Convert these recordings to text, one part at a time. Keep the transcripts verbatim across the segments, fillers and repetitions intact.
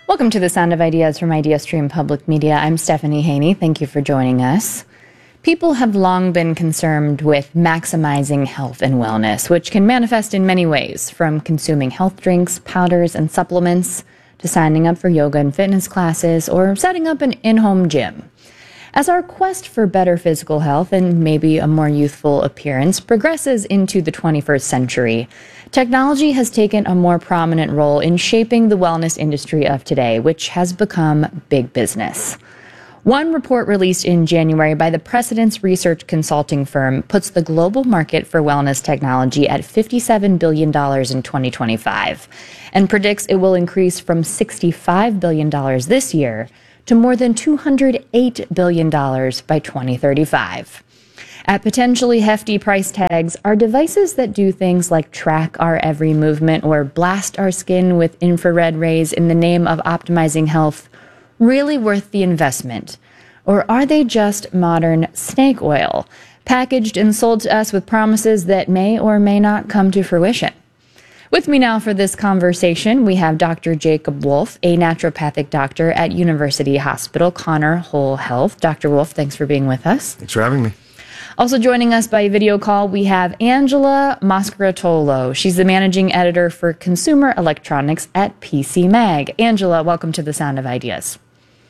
Welcome to the Sound of Ideas from IdeaStream Public Media. I'm Stephanie Haney. Thank you for joining us. People have long been concerned with maximizing health and wellness, which can manifest in many ways, from consuming health drinks, powders, and supplements, to signing up for yoga and fitness classes, or setting up an in-home gym. As our quest for better physical health and maybe a more youthful appearance progresses into the twenty-first century, technology has taken a more prominent role in shaping the wellness industry of today, which has become big business. One report released in January by the Precedence Research consulting firm puts the global market for wellness technology at fifty-seven billion dollars in twenty twenty-five and predicts it will increase from sixty-five billion dollars this year to more than two hundred eight billion dollars by twenty thirty-five. At potentially hefty price tags are devices that do things like track our every movement or blast our skin with infrared rays in the name of optimizing health really worth the investment? Or are they just modern snake oil, packaged and sold to us with promises that may or may not come to fruition? With me now for this conversation, we have Doctor Jacob Wolf, a naturopathic doctor at University Hospital Connor Whole Health. Doctor Wolf, thanks for being with us. Thanks for having me. Also joining us by video call, we have Angela Mascaratolo. She's the managing editor for consumer electronics at P C Mag. Angela, welcome to the Sound of Ideas.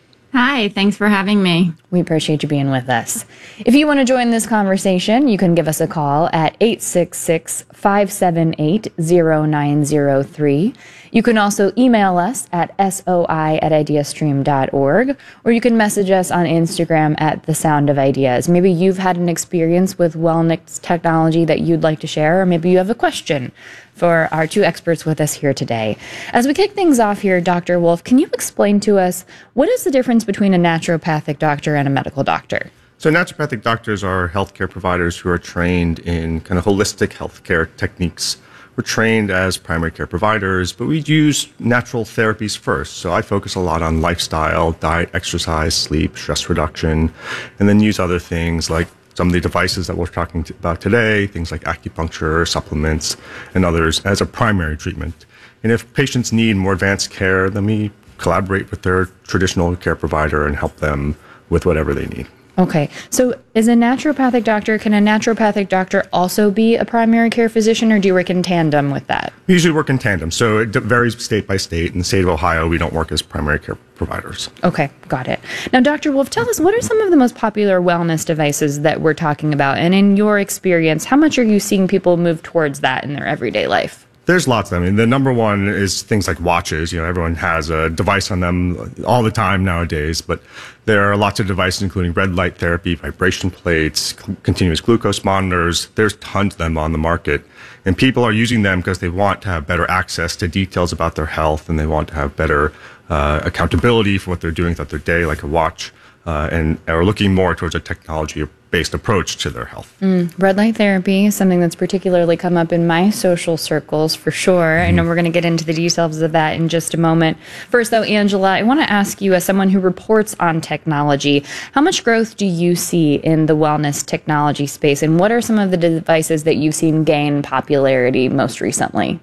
Hi, thanks for having me. We appreciate you being with us. If you want to join this conversation, you can give us a call at eight six six, five seven eight, zero nine zero three. You can also email us at soi at ideastream dot org, or you can message us on Instagram at The Sound of Ideas. Maybe you've had an experience with wellness technology that you'd like to share, or maybe you have a question for our two experts with us here today. As we kick things off here, Doctor Wolf, can you explain to us what is the difference between a naturopathic doctor and a medical doctor? So naturopathic doctors are healthcare providers who are trained in kind of holistic healthcare techniques. We're trained as primary care providers, but we use natural therapies first. So I focus a lot on lifestyle, diet, exercise, sleep, stress reduction, and then use other things like some of the devices that we're talking about today, things like acupuncture, supplements, and others as a primary treatment. And if patients need more advanced care, then we collaborate with their traditional care provider and help them with whatever they need. Okay, so as a naturopathic doctor, can a naturopathic doctor also be a primary care physician, or do you work in tandem with that? We usually work in tandem, so it varies state by state. In the state of Ohio, we don't work as primary care providers. Okay, got it. Now, Doctor Wolf, tell us, what are some of the most popular wellness devices that we're talking about? And in your experience, how much are you seeing people move towards that in their everyday life? There's lots of them. I mean, the number one is things like watches. You know, everyone has a device on them all the time nowadays, but there are lots of devices, including red light therapy, vibration plates, continuous glucose monitors. There's tons of them on the market. And people are using them because they want to have better access to details about their health, and they want to have better uh, accountability for what they're doing throughout their day, like a watch, uh, and are looking more towards a technology-based approach to their health. Mm, red light therapy is something that's particularly come up in my social circles, for sure. Mm-hmm. I know we're going to get into the details of that in just a moment. First, though, Angela, I want to ask you, as someone who reports on technology, how much growth do you see in the wellness technology space, and what are some of the devices that you've seen gain popularity most recently?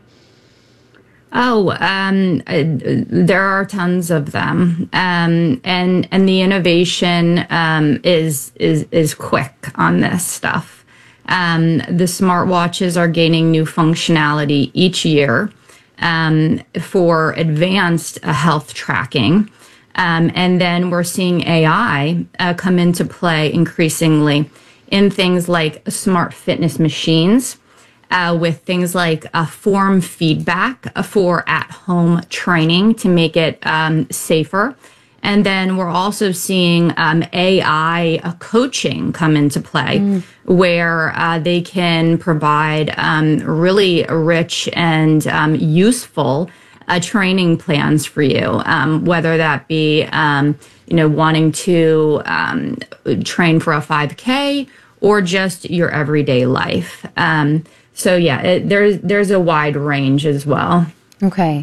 Oh, um, uh, there are tons of them, um, and and the innovation um, is is is quick on this stuff. Um, the smartwatches are gaining new functionality each year um, for advanced uh, health tracking, um, and then we're seeing A I uh, come into play increasingly in things like smart fitness machines. Uh, with things like uh, form feedback for at-home training to make it um, safer. And then we're also seeing um, A I uh, coaching come into play, mm. where uh, they can provide um, really rich and um, useful uh, training plans for you, um, whether that be um, you know wanting to um, train for a five K or just your everyday life. Um, So yeah, it, there's there's a wide range as well. Okay.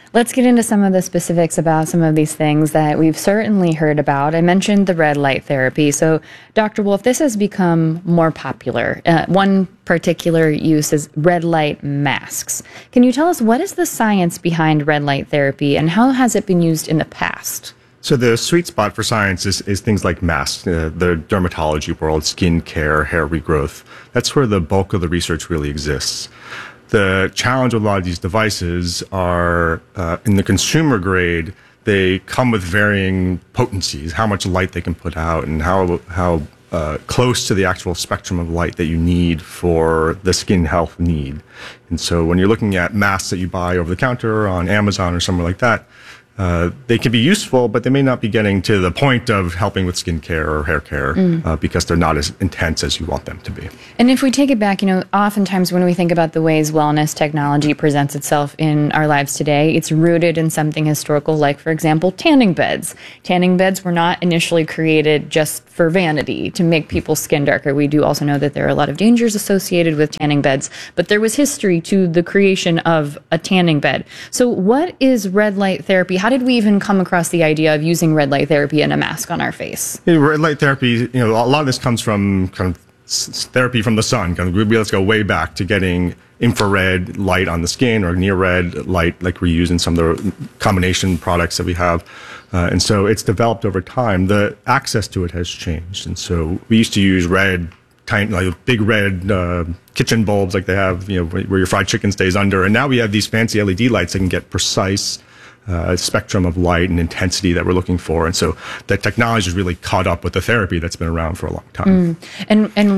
Let's get into some of the specifics about some of these things that we've certainly heard about. I mentioned the red light therapy. So, Doctor Wolf, this has become more popular. Uh, one particular use is red light masks. Can you tell us what is the science behind red light therapy and how has it been used in the past? So the sweet spot for science is, is things like masks, uh, the dermatology world, skin care, hair regrowth. That's where the bulk of the research really exists. The challenge with a lot of these devices are uh, in the consumer grade, they come with varying potencies, how much light they can put out and how, how uh, close to the actual spectrum of light that you need for the skin health need. And so when you're looking at masks that you buy over the counter on Amazon or somewhere like that, Uh, they can be useful, but they may not be getting to the point of helping with skin care or hair care mm. uh, because they're not as intense as you want them to be. And if we take it back, you know, oftentimes when we think about the ways wellness technology presents itself in our lives today, it's rooted in something historical, like, for example, tanning beds. Tanning beds were not initially created just for vanity, to make people's skin darker. We do also know that there are a lot of dangers associated with tanning beds, but there was history to the creation of a tanning bed. So what is red light therapy? How did we even come across the idea of using red light therapy in a mask on our face? Yeah, red light therapy, you know, a lot of this comes from kind of therapy from the sun. Kind of, let's go way back to getting infrared light on the skin or near red light like we use in some of the combination products that we have. Uh, and so it's developed over time. The access to it has changed. And so we used to use red, tiny, like big red uh, kitchen bulbs like they have, you know, where your fried chicken stays under. And now we have these fancy L E D lights that can get precise Uh, spectrum of light and intensity that we're looking for. And so the technology has really caught up with the therapy that's been around for a long time. Mm. And, and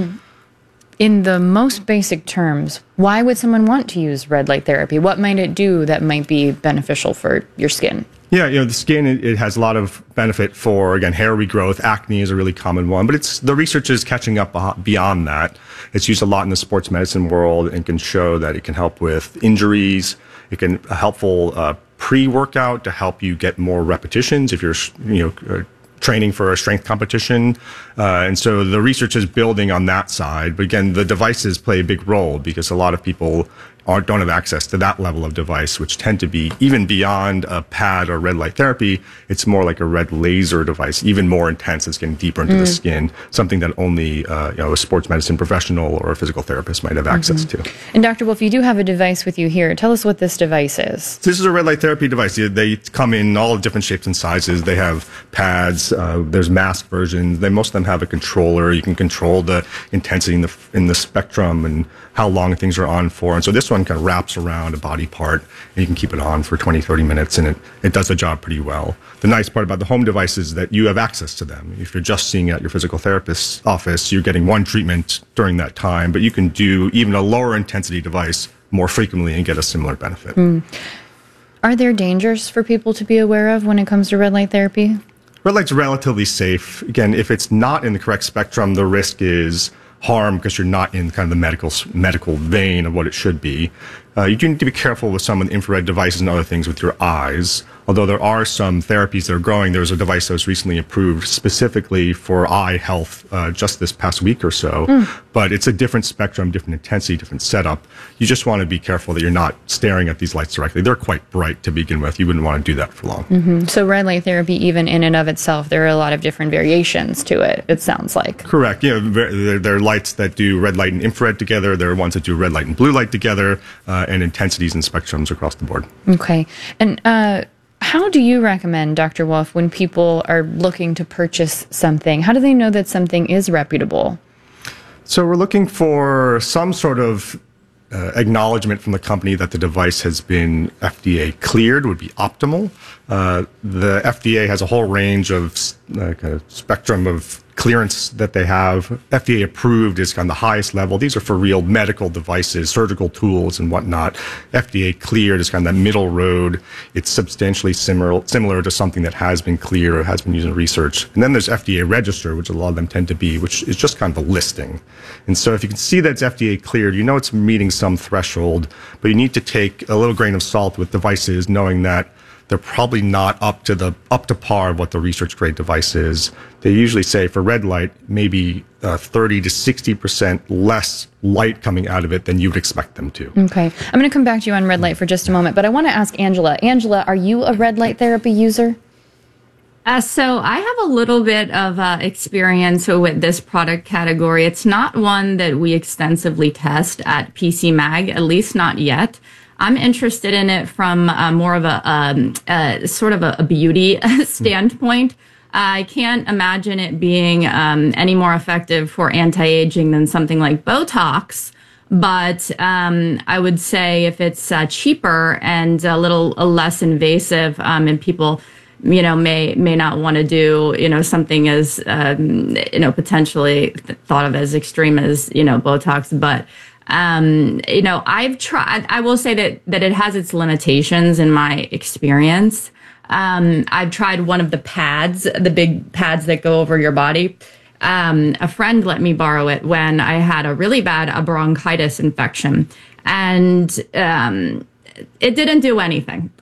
in the most basic terms, why would someone want to use red light therapy? What might it do that might be beneficial for your skin? Yeah, you know, the skin, it, it has a lot of benefit for, again, hair regrowth. Acne is a really common one, but it's the research is catching up beyond that. It's used a lot in the sports medicine world and can show that it can help with injuries. It can a helpful uh, pre-workout to help you get more repetitions if you're, you know, uh, training for a strength competition. Uh, and so the research is building on that side. But again, the devices play a big role because a lot of people aren't, don't have access to that level of device, which tend to be even beyond a pad or red light therapy. It's more like a red laser device, even more intense. It's getting deeper into mm. the skin, something that only uh, you know, a sports medicine professional or a physical therapist might have access mm-hmm. to. And Doctor Wolf, you do have a device with you here. Tell us what this device is. So this is a red light therapy device. They come in all different shapes and sizes. They have pads. Uh, there's mask versions. They, most of them have a controller. You can control the intensity in the, in the spectrum and how long things are on for. And so this one kind of wraps around a body part and you can keep it on for twenty, thirty minutes and it, it does the job pretty well. The nice part about the home device is that you have access to them. If you're just seeing it at your physical therapist's office, you're getting one treatment during that time, but you can do even a lower intensity device more frequently and get a similar benefit. Mm. Are there dangers for people to be aware of when it comes to red light therapy? Red light's relatively safe. Again, if it's not in the correct spectrum, the risk is harm because you're not in kind of the medical medical vein of what it should be. Uh, you do need to be careful with some of the infrared devices and other things with your eyes. Although there are some therapies that are growing, there was a device that was recently approved specifically for eye health uh, just this past week or so. Mm. But it's a different spectrum, different intensity, different setup. You just want to be careful that you're not staring at these lights directly. They're quite bright to begin with. You wouldn't want to do that for long. Mm-hmm. So red light therapy, even in and of itself, there are a lot of different variations to it, it sounds like. Correct. Yeah, there, there are lights that do red light and infrared together. There are ones that do red light and blue light together, uh, and intensities and spectrums across the board. Okay. And uh, how do you recommend, Doctor Wolf, when people are looking to purchase something, how do they know that something is reputable? So we're looking for some sort of uh, acknowledgement from the company that the device has been F D A cleared would be optimal. Uh, the F D A has a whole range of uh, kind of spectrum of clearance that they have. F D A approved is kind of the highest level. These are for real medical devices, surgical tools and whatnot. F D A cleared is kind of that middle road. It's substantially similar similar to something that has been cleared or has been used in research. And then there's F D A registered, which a lot of them tend to be, which is just kind of a listing. And so if you can see that it's F D A cleared, you know it's meeting some threshold, but you need to take a little grain of salt with devices, knowing that they're probably not up to the up to par of what the research grade device is. They usually say for red light, maybe uh, thirty to sixty percent less light coming out of it than you'd expect them to. Okay. I'm going to come back to you on red light for just a moment, but I want to ask Angela. Angela, are you a red light therapy user? Uh, so I have a little bit of uh, experience with this product category. It's not one that we extensively test at P C Mag, at least not yet. I'm interested in it from uh, more of a um, uh, sort of a, a beauty standpoint. I can't imagine it being um, any more effective for anti-aging than something like Botox. But um, I would say if it's uh, cheaper and a little uh, less invasive, um, and people, you know, may may not want to do, you know, something as, um, you know, potentially th- thought of as extreme as, you know, Botox, but Um, you know, I've tried, I will say that, that it has its limitations in my experience. Um, I've tried one of the pads, the big pads that go over your body. Um, a friend let me borrow it when I had a really bad a bronchitis infection, and, um, it didn't do anything.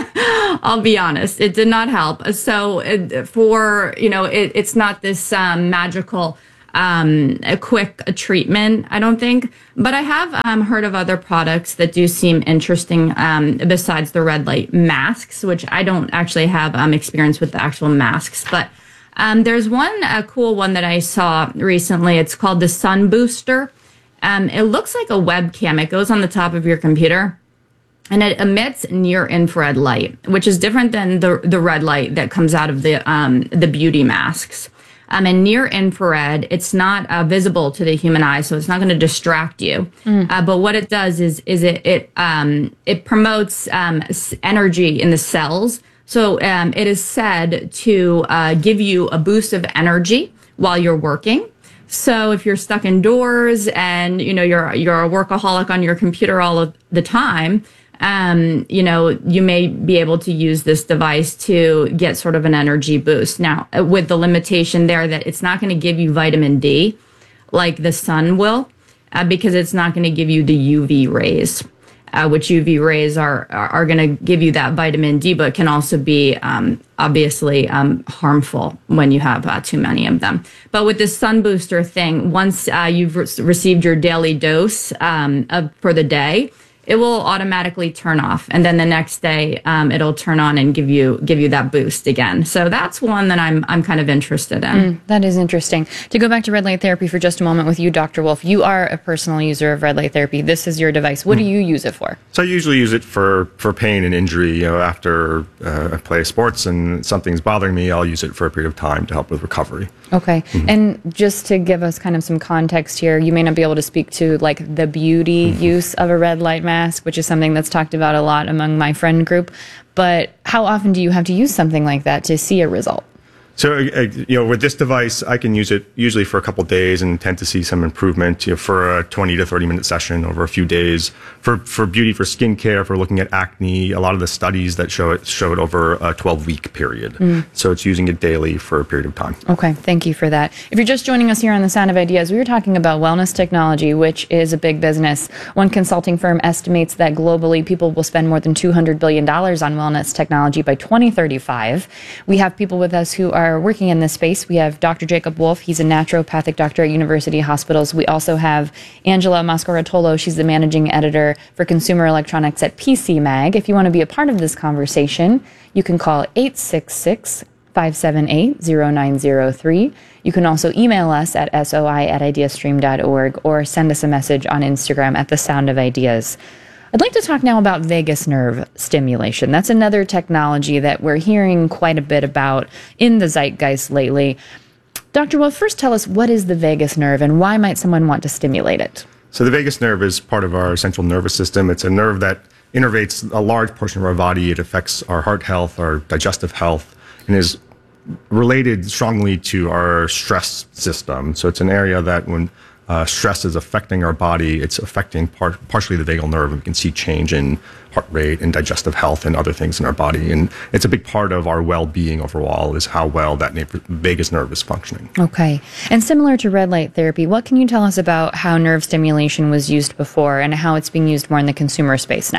I'll be honest. It did not help. So it, for, you know, it, it's not this, um, magical, Um, a quick a treatment, I don't think. But I have um, heard of other products that do seem interesting um, besides the red light masks, which I don't actually have um, experience with the actual masks. But um, there's one a cool one that I saw recently. It's called the Sun Booster. Um, it looks like a webcam. It goes on the top of your computer, and it emits near infrared light, which is different than the the red light that comes out of the um, the beauty masks. Um, and near infrared, it's not uh, visible to the human eye, so it's not going to distract you. Mm. Uh, but what it does is, is it it um, it promotes um, energy in the cells. So um, it is said to uh, give you a boost of energy while you're working. So if you're stuck indoors and you know you're you're a workaholic on your computer all of the time, Um, you know, you may be able to use this device to get sort of an energy boost. Now, with the limitation there that it's not going to give you vitamin D like the sun will, uh, because it's not going to give you the U V rays, uh, which U V rays are are, are going to give you that vitamin D, but can also be um, obviously um, harmful when you have uh, too many of them. But with this sun booster thing, once uh, you've re- received your daily dose um, of, for the day, it will automatically turn off, and then the next day um, it'll turn on and give you give you that boost again. So that's one that I'm I'm kind of interested in. Mm, that is interesting. To go back to red light therapy for just a moment with you, Doctor Wolf, you are a personal user of red light therapy. This is your device. What mm. do you use it for? So I usually use it for, for pain and injury. You know, after uh, I play sports and something's bothering me, I'll use it for a period of time to help with recovery. Okay. Mm-hmm. And just to give us kind of some context here, you may not be able to speak to like the beauty mm-hmm. use of a red light mask, which is something that's talked about a lot among my friend group. But how often do you have to use something like that to see a result? So, uh, you know, with this device, I can use it usually for a couple of days and tend to see some improvement, you know, for a twenty to thirty minute session over a few days. For for beauty, for skincare, for looking at acne, a lot of the studies that show it show it over a twelve week period. Mm. So it's using it daily for a period of time. Okay, thank you for that. If you're just joining us here on The Sound of Ideas, we were talking about wellness technology, which is a big business. One consulting firm estimates that globally people will spend more than two hundred billion dollars on wellness technology by twenty thirty-five. We have people with us who are working in this space. We have Doctor Jacob Wolf. He's a naturopathic doctor at University Hospitals. We also have Angela Mascaratolo. She's the managing editor for consumer electronics at P C Mag. If you want to be a part of this conversation, you can call eight six six, five seven eight, zero nine zero three. You can also email us at soi at ideastream dot org or send us a message on Instagram at The Sound of Ideas. I'd like to talk now about vagus nerve stimulation. That's another technology that we're hearing quite a bit about in the zeitgeist lately. Doctor Wolf, first tell us, what is the vagus nerve and why might someone want to stimulate it? So the vagus nerve is part of our central nervous system. It's a nerve that innervates a large portion of our body. It affects our heart health, our digestive health, and is related strongly to our stress system. So it's an area that when uh, stress is affecting our body, it's affecting par- partially the vagal nerve. We can see change in heart rate and digestive health and other things in our body. And it's a big part of our well-being overall is how well that na- vagus nerve is functioning. Okay. And similar to red light therapy, what can you tell us about how nerve stimulation was used before and how it's being used more in the consumer space now?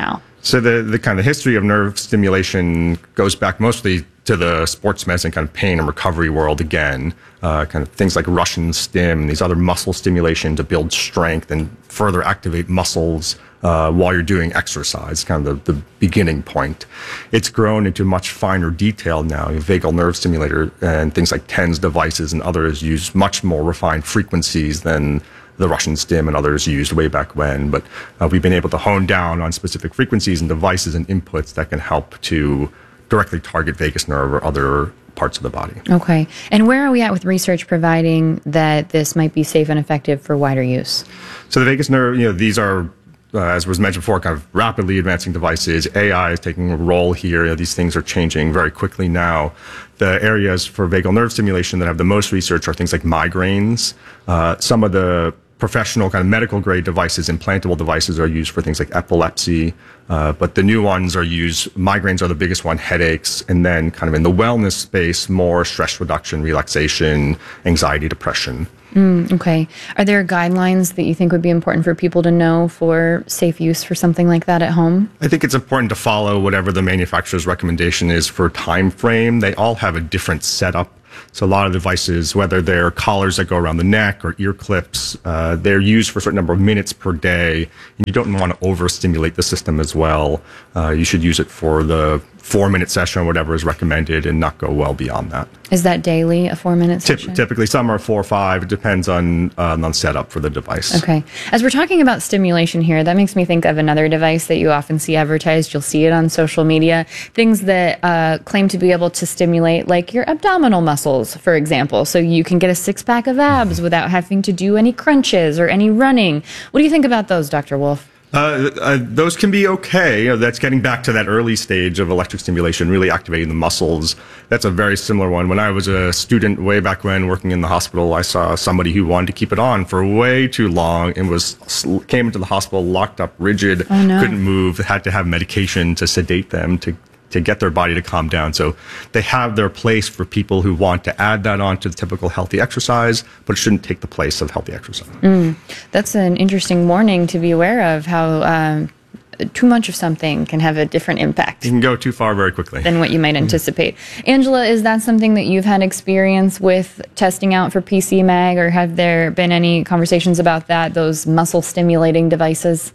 So the, the kind of history of nerve stimulation goes back mostly to the sports medicine kind of pain and recovery world again. Uh, kind of things like Russian stim, these other muscle stimulation to build strength and further activate muscles uh, while you're doing exercise, kind of the, the beginning point. It's grown into much finer detail now. Vagal nerve stimulator and things like TENS devices and others use much more refined frequencies than the Russian stim and others used way back when. But uh, we've been able to hone down on specific frequencies and devices and inputs that can help to directly target vagus nerve or other parts of the body. Okay. And where are we at with research providing that this might be safe and effective for wider use? So the vagus nerve, you know, these are, uh, as was mentioned before, kind of rapidly advancing devices. A I is taking a role here. You know, these things are changing very quickly now. The areas for vagal nerve stimulation that have the most research are things like migraines. Uh, some of the professional kind of medical grade devices, implantable devices, are used for things like epilepsy. Uh, but the new ones are used, migraines are the biggest one, headaches, and then kind of in the wellness space, more stress reduction, relaxation, anxiety, depression. Mm, okay. Are there guidelines that you think would be important for people to know for safe use for something like that at home? I think it's important to follow whatever the manufacturer's recommendation is for time frame. They all have a different setup. So a lot of devices, whether they're collars that go around the neck or ear clips, uh, they're used for a certain number of minutes per day. And you don't want to overstimulate the system as well. Uh, you should use it for the four-minute session or whatever is recommended and not go well beyond that. Is that daily, a four-minute session? Typ- typically, some are four or five. It depends on, uh, on setup for the device. Okay. As we're talking about stimulation here, that makes me think of another device that you often see advertised. You'll see it on social media. Things that uh, claim to be able to stimulate, like your abdominal muscles, for example. So you can get a six-pack of abs without having to do any crunches or any running. What do you think about those, Doctor Wolf? Uh, uh, those can be okay. You know, that's getting back to that early stage of electric stimulation, really activating the muscles. That's a very similar one. When I was a student way back when working in the hospital, I saw somebody who wanted to keep it on for way too long and was came into the hospital locked up rigid, oh, no. couldn't move, had to have medication to sedate them to to get their body to calm down. So they have their place for people who want to add that on to the typical healthy exercise, but it shouldn't take the place of healthy exercise. Mm, that's an interesting warning to be aware of, how um, too much of something can have a different impact. You can go too far very quickly. Than what you might anticipate. Angela, is that something that you've had experience with testing out for P C M A G, or have there been any conversations about that, those muscle stimulating devices?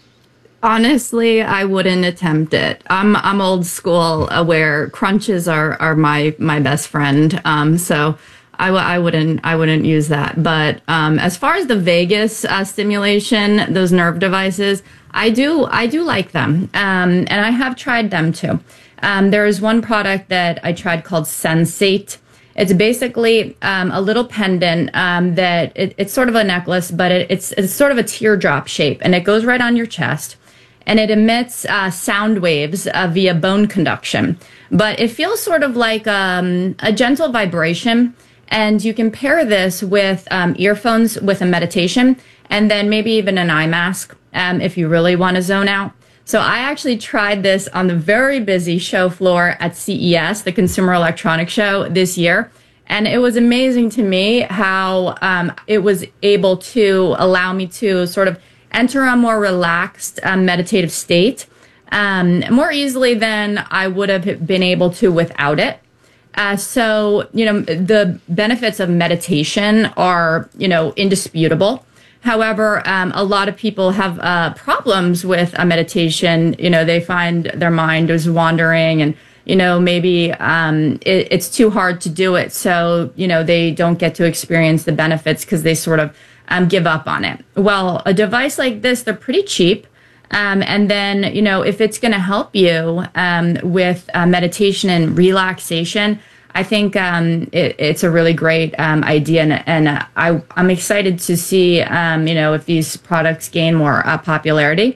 Honestly, I wouldn't attempt it. I'm I'm old school, uh, where crunches are are my my best friend. Um, so I, w- I wouldn't I wouldn't use that. But um, as far as the vagus uh, stimulation, those nerve devices, I do I do like them, um, and I have tried them too. Um, there is one product that I tried called Sensate. It's basically um, a little pendant um, that it, it's sort of a necklace, but it, it's it's sort of a teardrop shape, and it goes right on your chest. And it emits uh, sound waves uh, via bone conduction. But it feels sort of like um, a gentle vibration. And you can pair this with um, earphones with a meditation, and then maybe even an eye mask um, if you really want to zone out. So I actually tried this on the very busy show floor at C E S, the Consumer Electronics Show, this year. And it was amazing to me how um, it was able to allow me to sort of enter a more relaxed um, meditative state um, more easily than I would have been able to without it. Uh, so, you know, the benefits of meditation are, you know, indisputable. However, um, a lot of people have uh, problems with a meditation. You know, they find their mind is wandering, and, you know, maybe um, it, it's too hard to do it. So, you know, they don't get to experience the benefits because they sort of Um, give up on it. Well, a device like this, they're pretty cheap. Um, and then, you know, if it's going to help you um, with uh, meditation and relaxation, I think um, it, it's a really great um, idea. And, and uh, I, I'm excited to see, um, you know, if these products gain more uh, popularity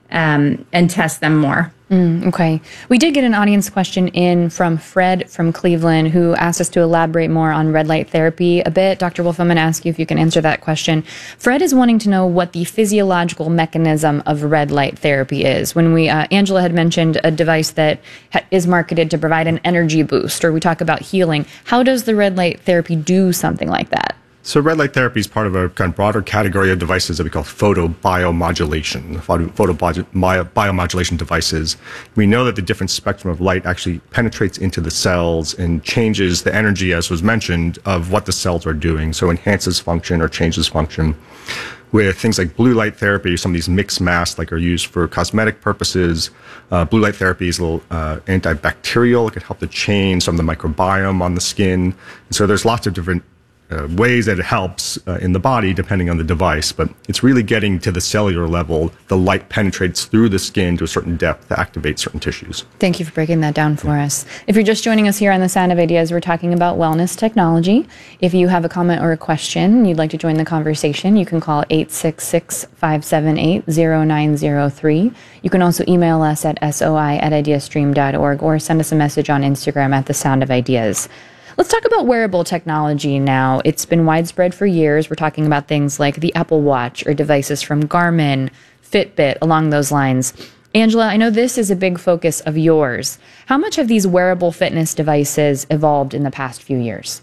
um, and test them more. Mm, okay. We did get an audience question in from Fred from Cleveland, who asked us to elaborate more on red light therapy a bit. Doctor Wolf, I'm going to ask you if you can answer that question. Fred is wanting to know what the physiological mechanism of red light therapy is. When we, uh, Angela had mentioned a device that ha- is marketed to provide an energy boost, or we talk about healing. How does the red light therapy do something like that? So red light therapy is part of a kind of broader category of devices that we call photobiomodulation, photo, photobiomodulation devices. We know that the different spectrum of light actually penetrates into the cells and changes the energy, as was mentioned, of what the cells are doing, so enhances function or changes function. With things like blue light therapy, some of these mixed masks like are used for cosmetic purposes. Uh, blue light therapy is a little uh, antibacterial. It can help to change some of the microbiome on the skin. And so there's lots of different Uh, ways that it helps uh, in the body depending on the device, but it's really getting to the cellular level. The light penetrates through the skin to a certain depth to activate certain tissues. Thank you for breaking that down for yeah. us. If you're just joining us here on The Sound of Ideas, we're talking about wellness technology. If you have a comment or a question, you'd like to join the conversation, you can call eight six six, five seven eight, zero nine zero three. You can also email us at soi at ideastream dot org or send us a message on Instagram at The Sound of Ideas. Let's talk about wearable technology now. It's been widespread for years. We're talking about things like the Apple Watch or devices from Garmin, Fitbit, along those lines. Angela, I know this is a big focus of yours. How much have these wearable fitness devices evolved in the past few years?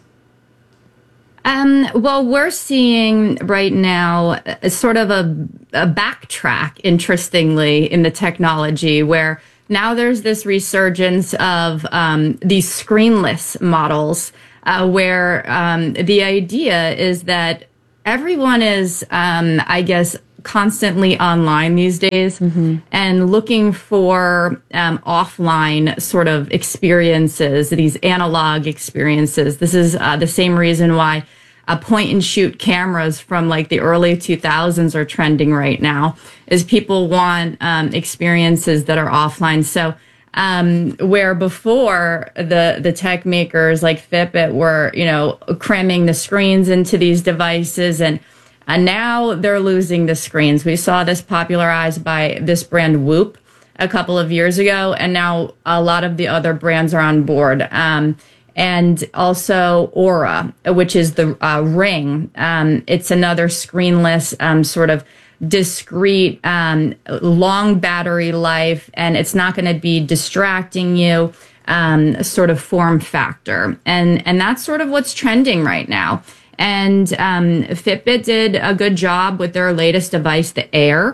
Um, well, we're seeing right now a sort of a, a backtrack, interestingly, in the technology where now there's this resurgence of um, these screenless models uh, where um, the idea is that everyone is, um, I guess, constantly online these days mm-hmm. and looking for um, offline sort of experiences, these analog experiences. This is uh, the same reason why Uh, point and shoot cameras from like the early two thousands are trending right now, is people want um, experiences that are offline. So um, where before the, the tech makers like Fitbit were, you know, cramming the screens into these devices, and uh, now they're losing the screens. We saw this popularized by this brand Whoop a couple of years ago, and now a lot of the other brands are on board. Um, And also Oura, which is the uh, Ring. Um, it's another screenless, um, sort of discrete, um, long battery life, and it's not going to be distracting you, um, sort of form factor. And, and that's sort of what's trending right now. And um, Fitbit did a good job with their latest device, the Air.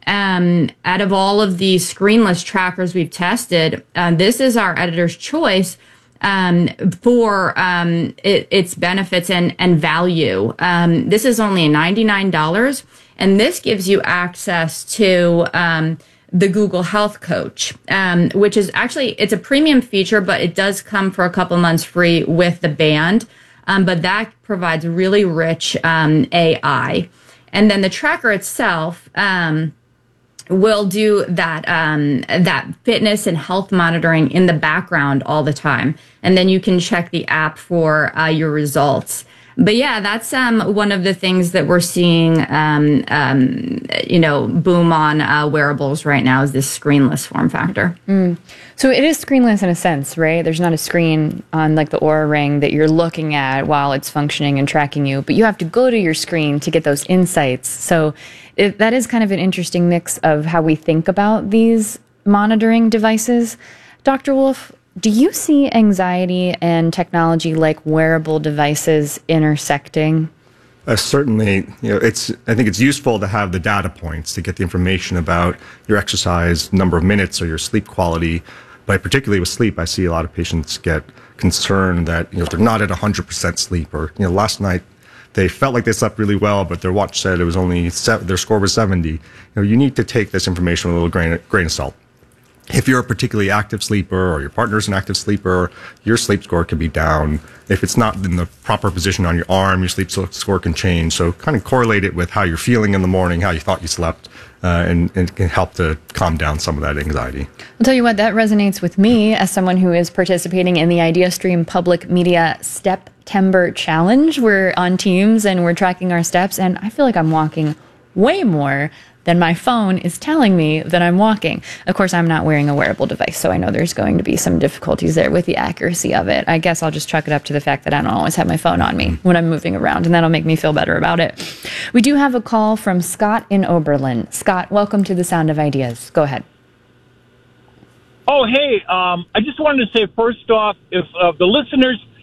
Um, out of all of the screenless trackers we've tested, uh, this is our editor's choice Um, for um, it, its benefits and, and value. Um, this is only ninety-nine dollars, and this gives you access to um, the Google Health Coach, um, which is actually, it's a premium feature, but it does come for a couple months free with the band. Um, but that provides really rich um, A I. And then the tracker itself um, will do that um, that fitness and health monitoring in the background all the time. And then you can check the app for uh, your results. But yeah, that's um, one of the things that we're seeing, um, um, you know, boom on uh, wearables right now, is this screenless form factor. Mm. So it is screenless in a sense, right? There's not a screen on like the Oura Ring that you're looking at while it's functioning and tracking you, but you have to go to your screen to get those insights. So it, that is kind of an interesting mix of how we think about these monitoring devices. Doctor Wolf, do you see anxiety and technology like wearable devices intersecting? Uh, certainly, you know, it's. I think it's useful to have the data points to get the information about your exercise number of minutes or your sleep quality. But particularly with sleep, I see a lot of patients get concerned that, you know, they're not at one hundred percent sleep, or, you know, last night they felt like they slept really well, but their watch said it was only seven, their score was seventy. You know, you need to take this information with a little grain, grain of salt. If you're a particularly active sleeper, or your partner's an active sleeper, your sleep score can be down. If it's not in the proper position on your arm, your sleep score can change. So kind of correlate it with how you're feeling in the morning, how you thought you slept, uh, and, and it can help to calm down some of that anxiety. I'll tell you what, that resonates with me as someone who is participating in the IdeaStream Public Media Steptember Challenge. We're on Teams and we're tracking our steps, and I feel like I'm walking way more than my phone is telling me that I'm walking. Of course, I'm not wearing a wearable device, so I know there's going to be some difficulties there with the accuracy of it. I guess I'll just chalk it up to the fact that I don't always have my phone on me when I'm moving around, and that'll make me feel better about it. We do have a call from Scott in Oberlin. Scott, welcome to The Sound of Ideas. Go ahead. Oh, hey, um, I just wanted to say, first off, if uh, the listeners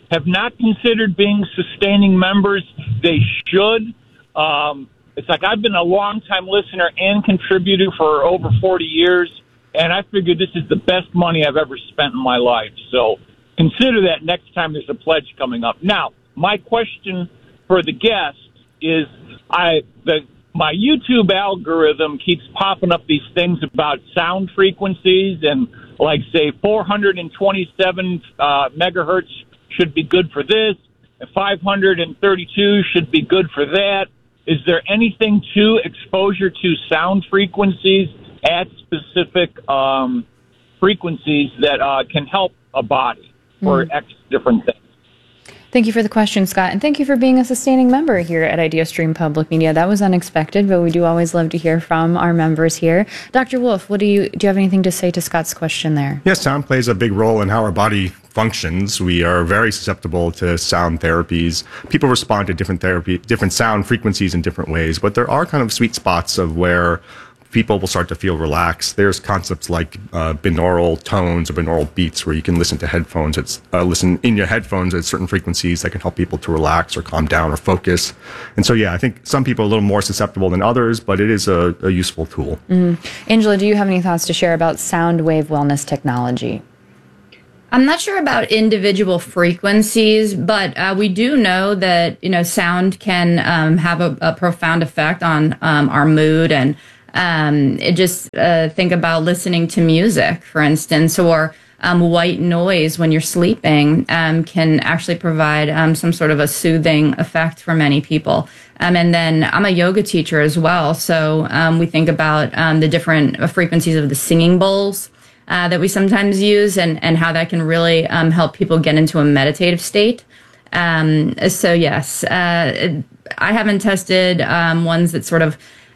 have not considered being sustaining members. They should. Um, it's like I've been a long-time listener and contributor for over forty years, and I figured this is the best money I've ever spent in my life. So consider that next time there's a pledge coming up. Now, my question for the guest is, I the my YouTube algorithm keeps popping up these things about sound frequencies, and like say four hundred twenty-seven uh, megahertz should be good for this, and five hundred thirty-two should be good for that. Is there anything to exposure to sound frequencies at specific um, frequencies that uh, can help a body for mm. X different things? Thank you for the question, Scott, and thank you for being a sustaining member here at IdeaStream Public Media. That was unexpected, but we do always love to hear from our members here. Doctor Wolf, what do you do you have anything to say to Scott's question there? Yes, sound plays a big role in how our body functions. We are very susceptible to sound therapies. People respond to different therapy, different sound frequencies in different ways, but there are kind of sweet spots of where people will start to feel relaxed. There's concepts like uh, binaural tones or binaural beats where you can listen to headphones. It's uh, listen in your headphones at certain frequencies that can help people to relax or calm down or focus. And so, yeah, I think some people are a little more susceptible than others, but it is a, a useful tool. Mm. Angela, do you have any thoughts to share about sound wave wellness technology? I'm not sure about individual frequencies, but uh, we do know that, you know, sound can um, have a, a profound effect on um, our mood. And um, it just uh, think about listening to music, for instance, or um, white noise when you're sleeping um, can actually provide um, some sort of a soothing effect for many people. Um, and then I'm a yoga teacher as well. So um, we think about um, the different frequencies of the singing bowls Uh, that we sometimes use, and, and how that can really um, help people get into a meditative state. Um, so yes, uh, I haven't tested um, ones that sort of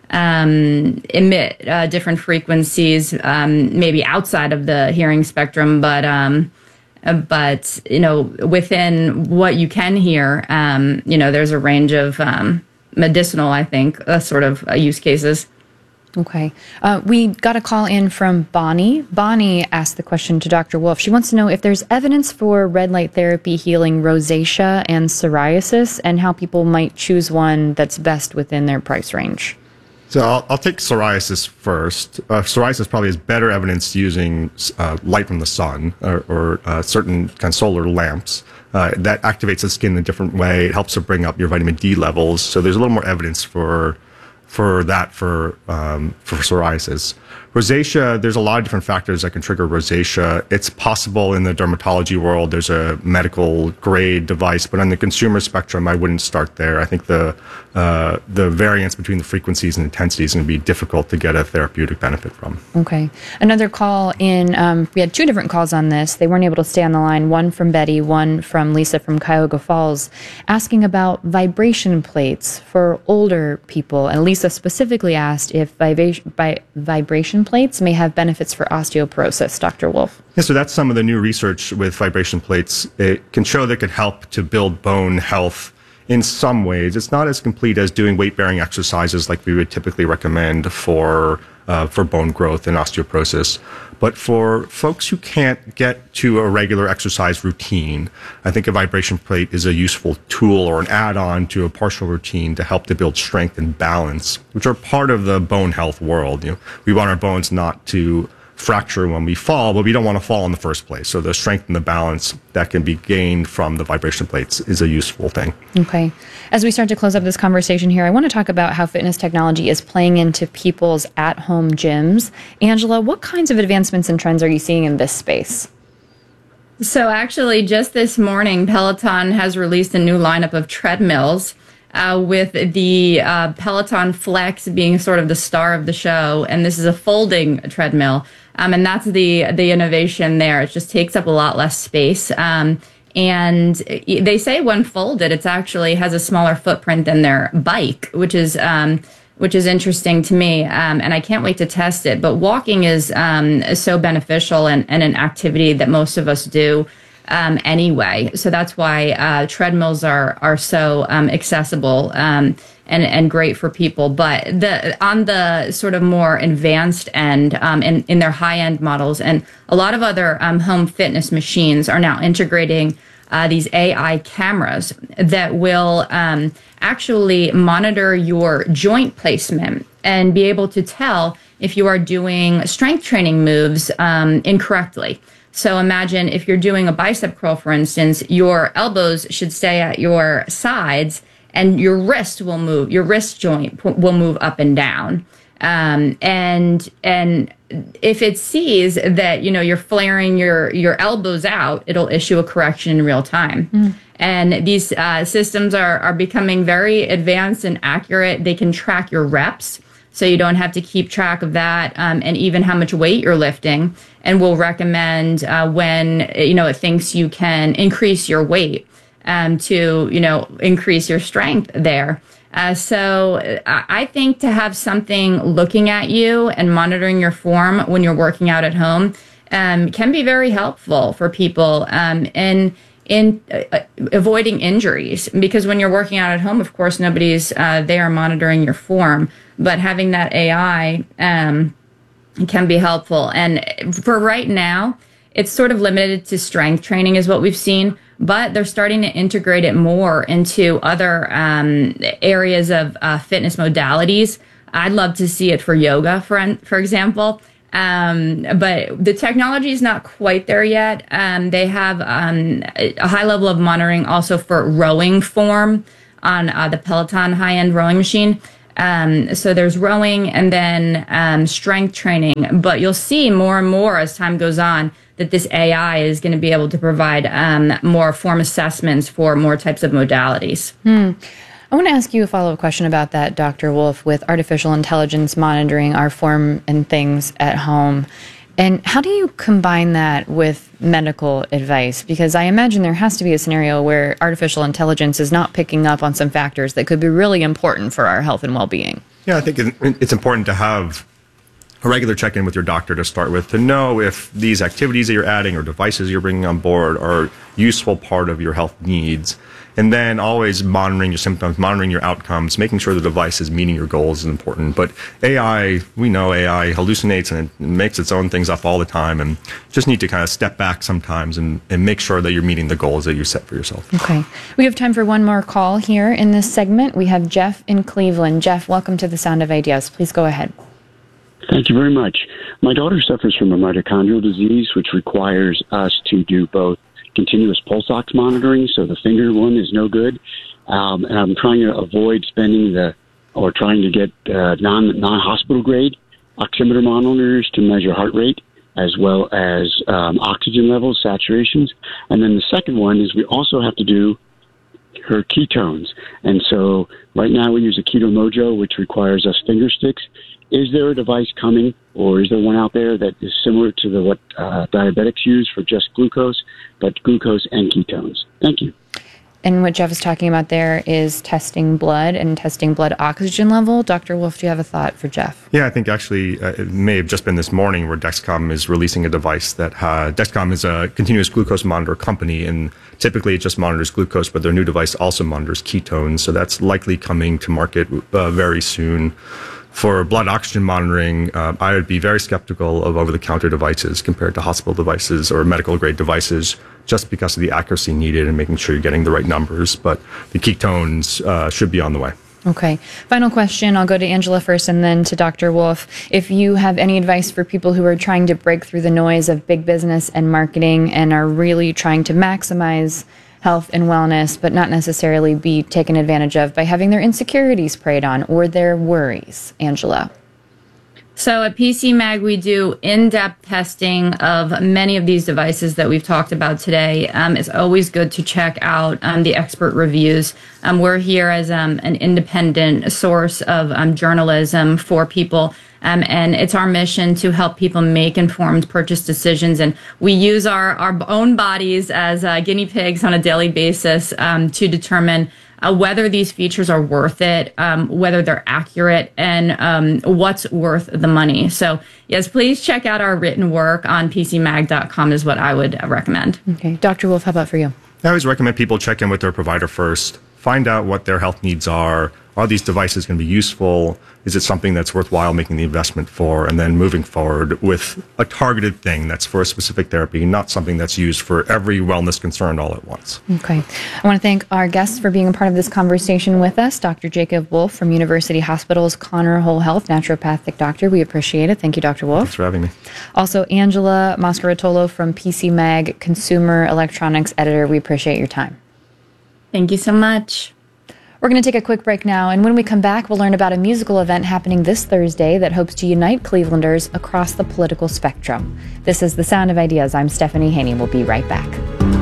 um, emit uh, different frequencies, um, maybe outside of the hearing spectrum, but um, uh, but you know, within what you can hear, um, you know, there's a range of um, medicinal, I think, uh, sort of uh, use cases. Okay. Uh, we got a call in from Bonnie. Bonnie asked the question to Doctor Wolf. She wants to know if there's evidence for red light therapy healing rosacea and psoriasis, and how people might choose one that's best within their price range. So I'll, I'll take psoriasis first. Uh, psoriasis probably has better evidence using uh, light from the sun or, or uh, certain kind of solar lamps. Uh, that activates the skin in a different way. It helps to bring up your vitamin D levels. So there's a little more evidence for for that for um, for psoriasis. Rosacea, there's a lot of different factors that can trigger rosacea. It's possible in the dermatology world, there's a medical grade device, but on the consumer spectrum, I wouldn't start there. I think the uh, the variance between the frequencies and intensities is going to be difficult to get a therapeutic benefit from. Okay. Another call in, um, we had two different calls on this. They weren't able to stay on the line. One from Betty, one from Lisa from Cuyahoga Falls, asking about vibration plates for older people. And Lisa specifically asked if vibration, vi- vibration plates may have benefits for osteoporosis. Doctor Wolf. Yeah, so that's some of the new research with vibration plates. It can show that it could help to build bone health in some ways. It's not as complete as doing weight-bearing exercises like we would typically recommend for uh, for bone growth and osteoporosis. But for folks who can't get to a regular exercise routine, I think a vibration plate is a useful tool or an add-on to a partial routine to help to build strength and balance, which are part of the bone health world. You know, we want our bones not to fracture when we fall, but we don't want to fall in the first place. So the strength and the balance that can be gained from the vibration plates is a useful thing. Okay. As we start to close up this conversation here, I want to talk about how fitness technology is playing into people's at-home gyms. Angela, what kinds of advancements and trends are you seeing in this space? So actually, just this morning, Peloton has released a new lineup of treadmills, Uh, with the uh, Peloton Flex being sort of the star of the show. And this is a folding treadmill. Um, and that's the the innovation there. It just takes up a lot less space. Um, and they say when folded, it's actually has a smaller footprint than their bike, which is um, which is interesting to me. Um, and I can't wait to test it. But walking is um, so beneficial and, and an activity that most of us do Um, anyway. So that's why uh, treadmills are are so um, accessible um, and and great for people. But the on the sort of more advanced end, um, in, in their high end models, and a lot of other um, home fitness machines are now integrating uh, these A I cameras that will um, actually monitor your joint placement and be able to tell if you are doing strength training moves um, incorrectly. So imagine if you're doing a bicep curl, for instance, your elbows should stay at your sides and your wrist will move, your wrist joint p- will move up and down. Um, and and if it sees that, you know, you're flaring your, your elbows out, it'll issue a correction in real time. Mm. And these uh, systems are, are becoming very advanced and accurate. They can track your reps, so you don't have to keep track of that, um, and even how much weight you're lifting, and will recommend uh, when, you know, it thinks you can increase your weight um, to, you know, increase your strength there. Uh, so I think to have something looking at you and monitoring your form when you're working out at home um, can be very helpful for people um, in in uh, avoiding injuries. Because when you're working out at home, of course, nobody's uh, there monitoring your form. But having that A I um, can be helpful. And for right now, it's sort of limited to strength training is what we've seen. But they're starting to integrate it more into other um, areas of uh, fitness modalities. I'd love to see it for yoga, for, for example. Um, but the technology is not quite there yet. Um, they have um, a high level of monitoring also for rowing form on uh, the Peloton high-end rowing machine. Um, so there's rowing and then um, strength training. But you'll see more and more as time goes on that this A I is going to be able to provide um, more form assessments for more types of modalities. Hmm. I want to ask you a follow-up question about that, Doctor Wolf, with artificial intelligence monitoring our form and things at home. And how do you combine that with medical advice? Because I imagine there has to be a scenario where artificial intelligence is not picking up on some factors that could be really important for our health and well-being. Yeah, I think it's important to have a regular check-in with your doctor to start with, to know if these activities that you're adding or devices you're bringing on board are a useful part of your health needs. And then always monitoring your symptoms, monitoring your outcomes, making sure the device is meeting your goals is important. But A I, we know A I hallucinates and it makes its own things up all the time, and just need to kind of step back sometimes and, and make sure that you're meeting the goals that you set for yourself. Okay. We have time for one more call here in this segment. We have Jeff in Cleveland. Jeff, welcome to the Sound of Ideas. Please go ahead. Thank you very much. My daughter suffers from a mitochondrial disease, which requires us to do both continuous pulse ox monitoring, so the finger one is no good. Um, and I'm trying to avoid spending the, or trying to get uh, non, non-hospital grade oximeter monitors to measure heart rate, as well as um, oxygen levels, saturations. And then the second one is we also have to do her ketones. And so right now we use a Keto Mojo, which requires us finger sticks. Is there a device coming, or is there one out there that is similar to the what uh, diabetics use for just glucose, but glucose and ketones? Thank you. And what Jeff is talking about there is testing blood and testing blood oxygen level. Doctor Wolf, do you have a thought for Jeff? Yeah, I think actually uh, it may have just been this morning where Dexcom is releasing a device that uh, Dexcom is a continuous glucose monitor company, and typically it just monitors glucose, but their new device also monitors ketones. So that's likely coming to market uh, very soon. For blood oxygen monitoring, uh, I would be very skeptical of over-the-counter devices compared to hospital devices or medical-grade devices, just because of the accuracy needed and making sure you're getting the right numbers. But the ketones uh, should be on the way. Okay. Final question. I'll go to Angela first and then to Doctor Wolf. If you have any advice for people who are trying to break through the noise of big business and marketing and are really trying to maximize health and wellness, but not necessarily be taken advantage of by having their insecurities preyed on or their worries. Angela. So at P C Mag, we do in-depth testing of many of these devices that we've talked about today. Um, it's always good to check out um, the expert reviews. Um, we're here as um, an independent source of um, journalism for people. Um, and it's our mission to help people make informed purchase decisions. And we use our, our own bodies as uh, guinea pigs on a daily basis um, to determine uh, whether these features are worth it, um, whether they're accurate, and um, what's worth the money. So, yes, please check out our written work on P C mag dot com is what I would recommend. Okay. Doctor Wolf, how about for you? I always recommend people check in with their provider first, find out what their health needs are, are these devices going to be useful? Is it something that's worthwhile making the investment for? And then moving forward with a targeted thing that's for a specific therapy, not something that's used for every wellness concern all at once. Okay. I want to thank our guests for being a part of this conversation with us. Doctor Jacob Wolf from University Hospitals Connor Whole Health, naturopathic doctor. We appreciate it. Thank you, Doctor Wolf. Thanks for having me. Also, Angela Mascaratolo from P C Mag, consumer electronics editor. We appreciate your time. Thank you so much. We're going to take a quick break now, and when we come back, we'll learn about a musical event happening this Thursday that hopes to unite Clevelanders across the political spectrum. This is The Sound of Ideas. I'm Stephanie Haney. We'll be right back.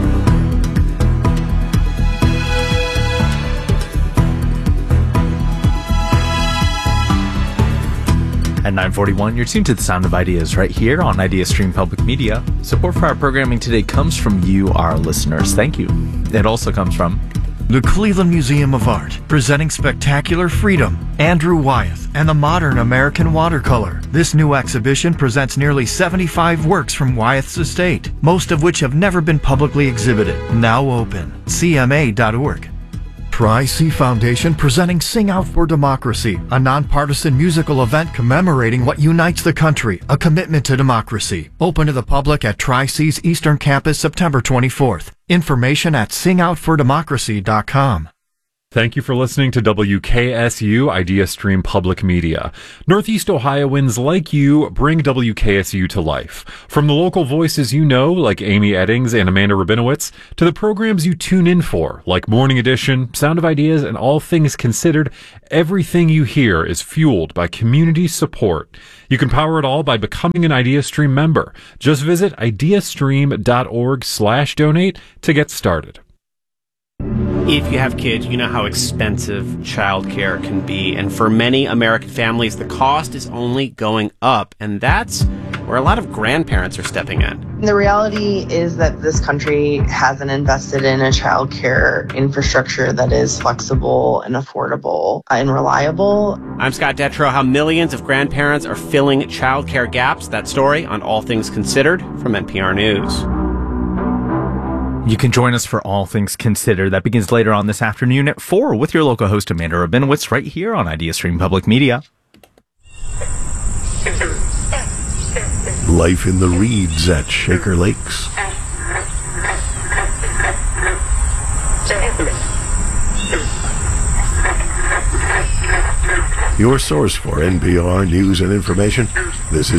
At nine forty-one, you're tuned to The Sound of Ideas right here on IdeaStream Public Media. Support for our programming today comes from you, our listeners. Thank you. It also comes from the Cleveland Museum of Art, presenting Spectacular Freedom, Andrew Wyeth, and the Modern American Watercolor. This new exhibition presents nearly seventy-five works from Wyeth's estate, most of which have never been publicly exhibited. Now open. C M A dot org. Tri-C Foundation presenting Sing Out for Democracy, a nonpartisan musical event commemorating what unites the country, a commitment to democracy. Open to the public at Tri-C's Eastern Campus September twenty-fourth. Information at sing out for democracy dot com. Thank you for listening to W K S U IdeaStream Public Media. Northeast Ohioans like you bring W K S U to life. From the local voices you know, like Amy Eddings and Amanda Rabinowitz, to the programs you tune in for, like Morning Edition, Sound of Ideas, and All Things Considered, everything you hear is fueled by community support. You can power it all by becoming an IdeaStream member. Just visit ideastream dot org slash donate to get started. If you have kids, you know how expensive childcare can be. And for many American families, the cost is only going up. And that's where a lot of grandparents are stepping in. The reality is that this country hasn't invested in a childcare infrastructure that is flexible and affordable and reliable. I'm Scott Detrow. How millions of grandparents are filling childcare gaps. That story on All Things Considered from N P R News. You can join us for All Things Considered. That begins later on this afternoon at four with your local host Amanda Rabinowitz right here on IdeaStream Public Media. Life in the reeds at Shaker Lakes. Your source for N P R news and information. This is